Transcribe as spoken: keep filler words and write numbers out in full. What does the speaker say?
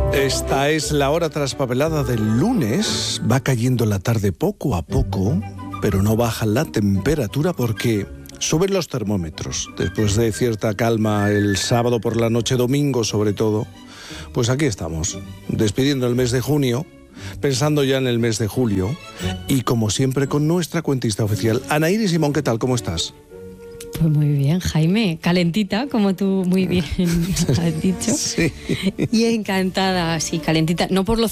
Esta es la hora traspapelada del lunes. Va cayendo la tarde poco a poco, pero no baja la temperatura porque suben los termómetros. Después de cierta calma el sábado por la noche, domingo sobre todo, pues aquí estamos, despidiendo el mes de junio, pensando ya en el mes de julio y como siempre con nuestra cuentista oficial. Anaíris Simón, ¿qué tal? ¿Cómo estás? Pues muy bien, Jaime, calentita, como tú muy bien has dicho. Sí. Y encantada, sí, calentita, no por lo